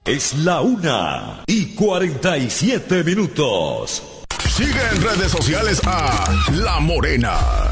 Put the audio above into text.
Es la 1:47. Sigue en redes sociales a La Morena.